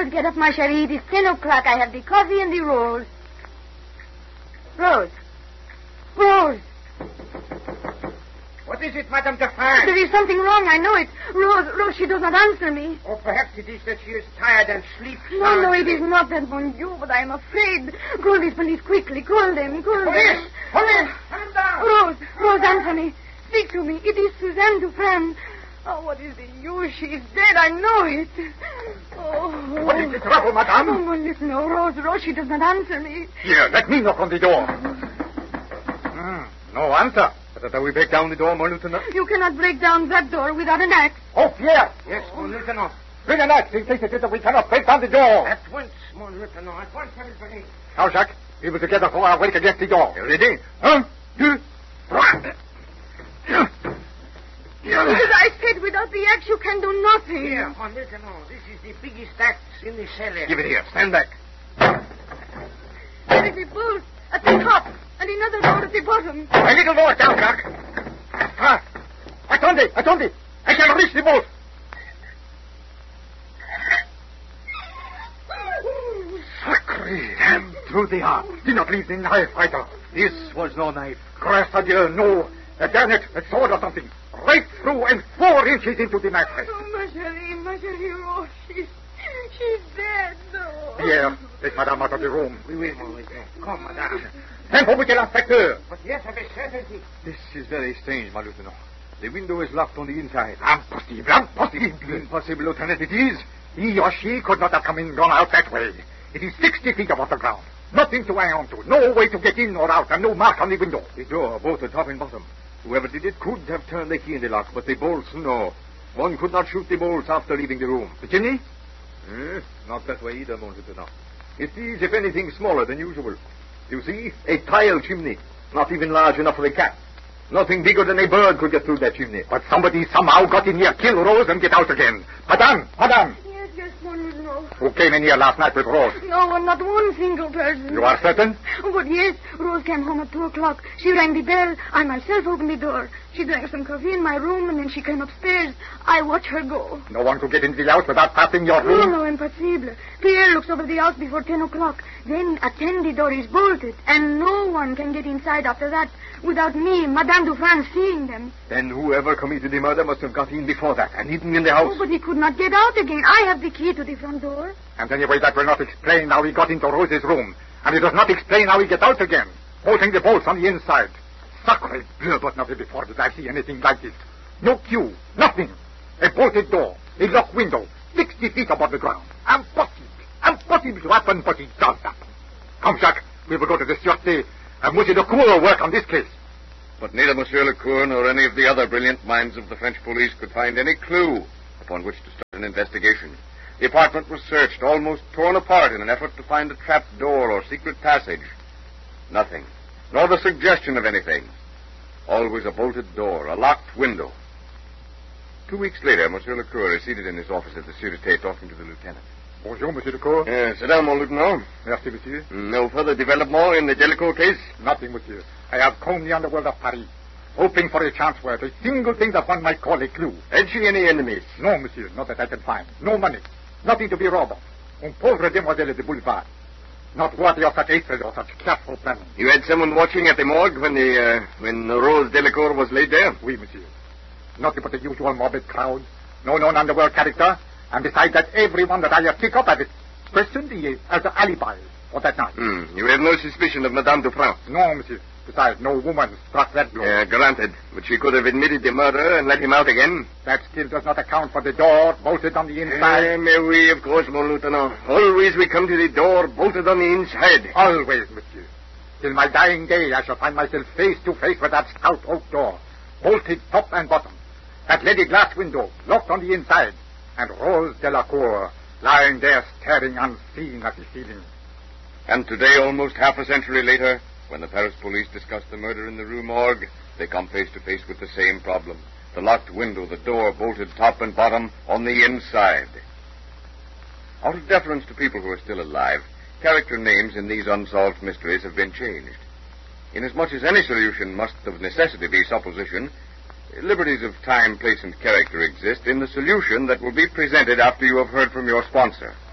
Rose, get up, ma chérie. It is 10 o'clock. I have the coffee and the rolls. Rose. Rose. What is it, Madame Dufresne? There is something wrong, I know it. Rose, she does not answer me. Or perhaps it is that she is tired and sleeps. No, it is not that, mon Dieu, but I am afraid. Call these police quickly. Call them. Police! Come down! Rose, answer me. Speak to me. It is Suzanne Dufresne. Oh, what is the use? She is dead. I know it. Oh. What is the trouble, madame? Oh, well, listen, Rose, she does not answer me. Here, let me knock on the door. No answer. Better we break down the door, mon lieutenant. You cannot break down that door without an axe. Oh, Pierre! Yes, mon lieutenant. Bring an axe in case it is that we cannot break down the door. At once, mon lieutenant. At once, everybody. Now, Jacques, we will together throw our weight against the door. You ready? 1, 2, 3. As I said, without the axe, you can do nothing. Here, mon lieutenant. This is the biggest axe in the cellar. Give it here. Stand back. There is a bolt at the top and another door at the bottom. A little more down, Jacques. Attendez. I shall reach the bolt. Sacré, and through the heart. Do not leave the knife, Ryder. This was no knife. Grâce à Dieu, no. Damn it, a sword or something. Right through and 4 inches into the mattress. Oh, ma chérie, oh, she's dead. No. Pierre, take madame out of the room. Oui, mon lieutenant. Come, madame. Send for Monsieur l'Inspecteur. But yes, of a certainty. This is very strange, my lieutenant. The window is locked on the inside. Impossible. Impossible, Lieutenant, it is. He or she could not have come in and gone out that way. It is 60 feet above the ground. Nothing to hang on to. No way to get in or out, and no mark on the window. The door, both the top and bottom. Whoever did it could have turned the key in the lock, but the bolts, no. One could not shoot the bolts after leaving the room. The chimney? Not that way either, mon lieutenant. It is, if anything, smaller than usual. You see, a tile chimney. Not even large enough for a cat. Nothing bigger than a bird could get through that chimney. But somebody somehow got in here, kill Rose, and get out again. Madame! Yes, mon lieutenant. Who came in here last night with Rose? No one, not one single person. You are certain? Oh, but yes, Rose came home at 2 o'clock. She rang the bell. I myself opened the door. She drank some coffee in my room, and then she came upstairs. I watched her go. No one could get into the house without passing your room? No, impossible. Pierre looks over the house before 10 o'clock. Then at 10 the door is bolted, and no one can get inside after that without me, Madame Dufresne, seeing them. Then whoever committed the murder must have got in before that and hidden in the house. Oh, but he could not get out again. I have the key to the front door. And anyway, that will not explain how he got into Rose's room. And it does not explain how he gets out again, bolting the bolts on the inside. Sacre bleu, but never before did I see anything like this. No cue, nothing. A bolted door, a locked window, 60 feet above the ground. Impossible to happen, but it does happen. Come, Jacques, we will go to the Sûreté, and Monsieur Lecour will work on this case. But neither Monsieur Lecour nor any of the other brilliant minds of the French police could find any clue upon which to start an investigation. The apartment was searched, almost torn apart in an effort to find a trap door or secret passage. Nothing, nor the suggestion of anything. Always a bolted door, a locked window. 2 weeks later, Monsieur Lecour is seated in his office at the Sûreté talking to the lieutenant. Bonjour, Monsieur Lecour. Sit down, mon lieutenant. Merci, monsieur. No further development in the Jellicoe case? Nothing, monsieur. I have combed the underworld of Paris, hoping for a chance where a single thing that one might call a clue. Had she any enemies? No, monsieur, not that I can find. No money. Nothing to be robbed of. Un pauvre demoiselle de boulevard. Not worthy of such hatred or such careful planning. You had someone watching at the morgue when Rose Delacour was laid there? Oui, monsieur. Nothing but the usual morbid crowd. No known underworld character. And besides that, everyone that I have picked up as questioned as an alibi for that night. You have no suspicion of Madame Dufresne? No, monsieur. Besides, no woman struck that blow. Granted. But she could have admitted the murder and let him out again. That still does not account for the door bolted on the inside. Mais oui, of course, mon lieutenant. Always we come to the door bolted on the inside. Always, monsieur. Till my dying day, I shall find myself face to face with that stout oak door, bolted top and bottom. That leaded glass window, locked on the inside. And Rose Delacour lying there staring unseen at the ceiling. And today, almost half a century later, when the Paris police discuss the murder in the Rue Morgue, they come face to face with the same problem. The locked window, the door bolted top and bottom on the inside. Out of deference to people who are still alive, character names in these unsolved mysteries have been changed. Inasmuch as any solution must of necessity be supposition, liberties of time, place, and character exist in the solution that will be presented after you have heard from your sponsor.